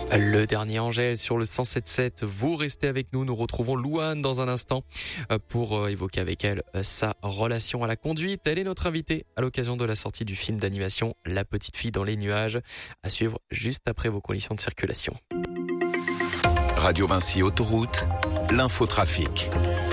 Le dernier Angèle sur le 107.7. Vous restez avec nous. Nous retrouvons Louane dans un instant pour évoquer avec elle sa relation à la conduite. Elle est notre invitée à l'occasion de la sortie du film d'animation La Petite Fille dans les nuages, à suivre juste après vos conditions de circulation. Radio Vinci Autoroute, l'infotrafic.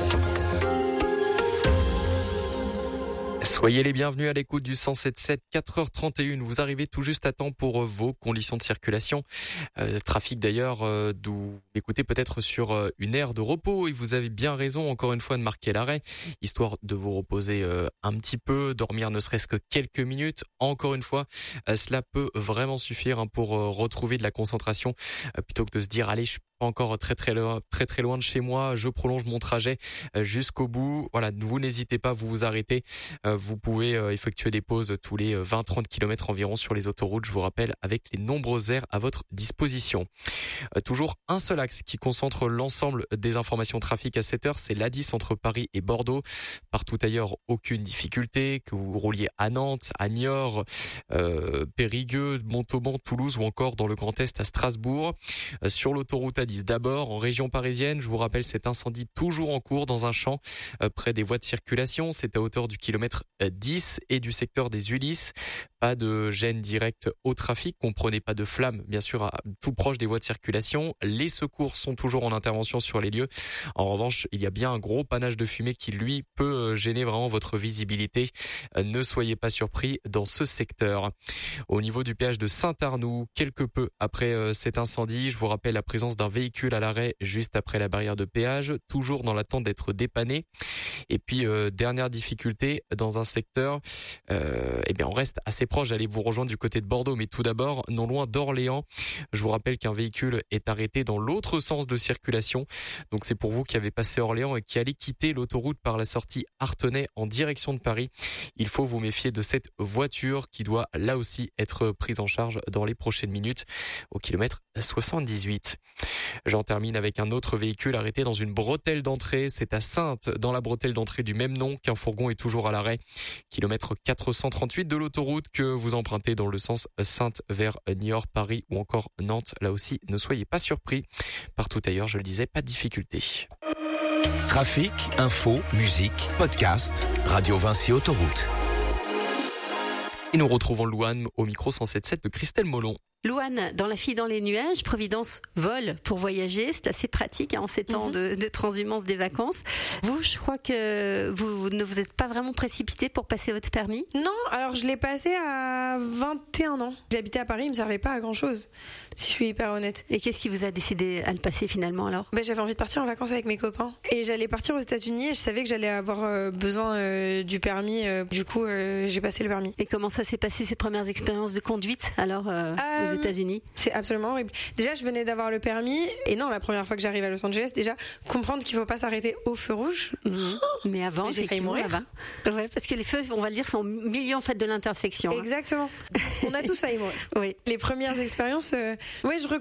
Soyez les bienvenus à l'écoute du 107.7, 4h31. Vous arrivez tout juste à temps pour vos conditions de circulation. Trafic d'ailleurs, d'où vous écoutez peut-être sur une aire de repos. Et vous avez bien raison, encore une fois, de marquer l'arrêt, histoire de vous reposer un petit peu, dormir ne serait-ce que quelques minutes. Encore une fois, cela peut vraiment suffire pour retrouver de la concentration, plutôt que de se dire, allez, je suis pas encore très loin de chez moi, je prolonge mon trajet jusqu'au bout. Voilà, vous n'hésitez pas, vous vous arrêtez. Vous pouvez effectuer des pauses tous les 20-30 km environ sur les autoroutes, je vous rappelle, avec les nombreuses aires à votre disposition. Toujours un seul axe qui concentre l'ensemble des informations trafic à cette heure, c'est l'A10 entre Paris et Bordeaux. Partout ailleurs, aucune difficulté, que vous rouliez à Nantes, à Niort, Périgueux, Montauban, Toulouse ou encore dans le Grand Est à Strasbourg. Sur l'autoroute A10 d'abord, en région parisienne, je vous rappelle cet incendie toujours en cours dans un champ près des voies de circulation. C'est à hauteur du kilomètre 10 et du secteur des Ulysses. Pas de gêne directe au trafic, comprenez pas de flammes, bien sûr, tout proche des voies de circulation. Les secours sont toujours en intervention sur les lieux. En revanche, il y a bien un gros panache de fumée qui, lui, peut gêner vraiment votre visibilité. Ne soyez pas surpris dans ce secteur. Au niveau du péage de Saint-Arnoux, quelque peu après cet incendie, je vous rappelle la présence d'un véhicule à l'arrêt juste après la barrière de péage, toujours dans l'attente d'être dépanné. Et puis, dernière difficulté, dans un secteur, on reste assez proche, j'allais vous rejoindre du côté de Bordeaux, mais tout d'abord, non loin d'Orléans. Je vous rappelle qu'un véhicule est arrêté dans l'autre sens de circulation. Donc c'est pour vous qui avez passé Orléans et qui allez quitter l'autoroute par la sortie Artenay en direction de Paris. Il faut vous méfier de cette voiture qui doit là aussi être prise en charge dans les prochaines minutes au kilomètre 78. J'en termine avec un autre véhicule arrêté dans une bretelle d'entrée. C'est à Saintes, dans la bretelle d'entrée du même nom, qu'un fourgon est toujours à l'arrêt. Kilomètre 438 de l'autoroute que vous empruntez dans le sens Saintes vers Niort, Paris ou encore Nantes. Là aussi, ne soyez pas surpris. Partout ailleurs, je le disais, pas de difficulté. Trafic, info, musique, podcast, Radio Vinci Autoroute. Et nous retrouvons Louane au micro 107.7 de Christelle Molon. Louane, dans La Fille dans les nuages, Providence vole pour voyager. C'est assez pratique en ces temps de transhumance des vacances. Vous, je crois que vous ne vous êtes pas vraiment précipité pour passer votre permis? Non, alors je l'ai passé à 21 ans. J'habitais à Paris, il me servait pas à grand chose, si je suis hyper honnête. Et qu'est-ce qui vous a décidé à le passer finalement alors? J'avais envie de partir en vacances avec mes copains. Et j'allais partir aux États-Unis et je savais que j'allais avoir besoin du permis. Du coup, j'ai passé le permis. Et comment ça s'est passé ces premières expériences de conduite alors aux États-Unis? C'est absolument horrible. Déjà, je venais d'avoir le permis et non, la première fois que j'arrive à Los Angeles, déjà comprendre qu'il faut pas s'arrêter au feu rouge. Mais avant, j'ai failli mourir. Ouais, parce que les feux, on va le dire, sont au milieu en fait de l'intersection. Exactement. On a tous failli mourir. Oui. Les premières expériences, je